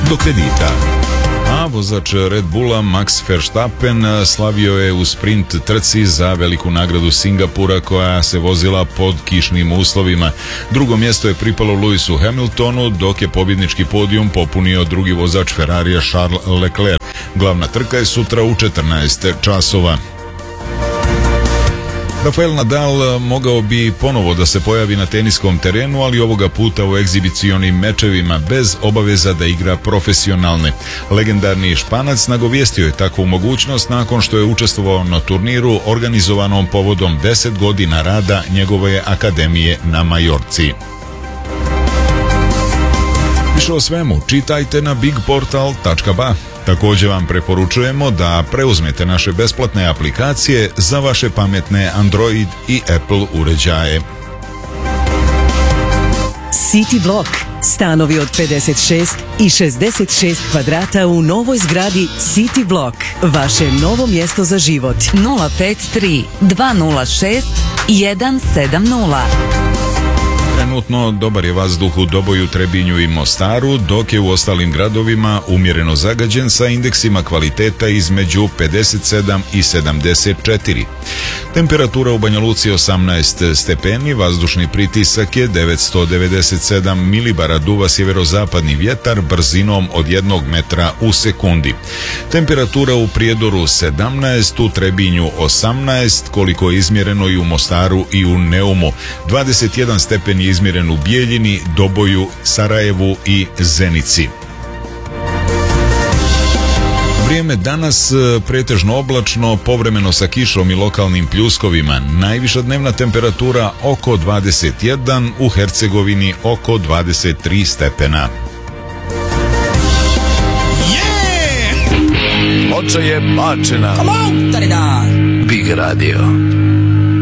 do kredita. A vozač Red Bulla Max Verstappen slavio je u sprint trci za veliku nagradu Singapura koja se vozila pod kišnim uslovima. Drugo mjesto je pripalo Lewisu Hamiltonu, dok je pobjednički podijum popunio drugi vozač Ferrarija Charles Leclerc. Glavna trka je sutra u 14 časova. Rafael Nadal mogao bi ponovo da se pojavi na teniskom terenu, ali ovoga puta u egzibicionim mečevima bez obaveza da igra profesionalne. Legendarni Španac nagovijestio je takvu mogućnost nakon što je učestvovao na turniru organizovanom povodom 10 godina rada njegove akademije na Majorci. Više o svemu čitajte na bigportal.ba. Također vam preporučujemo da preuzmete naše besplatne aplikacije za vaše pametne Android i Apple uređaje. City Block. Stanovi od 56 i 66 kvadrata u novoj zgradi City Block. Vaše novo mjesto za život. 053 206 170. Trenutno dobar je vazduh u Doboju, Trebinju i Mostaru, dok je u ostalim gradovima umjereno zagađen sa indeksima kvaliteta između 57 i 74. Temperatura u Banja Luci 18 stepeni, vazdušni pritisak je 997 milibara, duva sjeverozapadni vjetar brzinom od 1 metra u sekundi. Temperatura u Prijedoru 17, u Trebinju 18, koliko je izmjereno i u Mostaru i u Neumu. 21 stepen je izmjeren u Bijeljini, Doboju, Sarajevu i Zenici. Vrijeme danas pretežno oblačno, povremeno sa kišom i lokalnim pljuskovima. Najviša dnevna temperatura oko 21, u Hercegovini oko 23 stepena. Ploča je bačena. Come on, Big Radio.